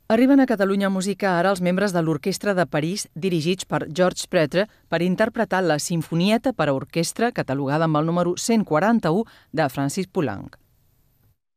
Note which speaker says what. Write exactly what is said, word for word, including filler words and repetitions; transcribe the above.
Speaker 1: Arriben a Catalunya Música ara els membres de l'Orquestra de París, dirigits per Georges Prêtre, per interpretar la Simfonieta per a orquestra, catalogada amb el número cent quaranta-u de Francis Poulenc.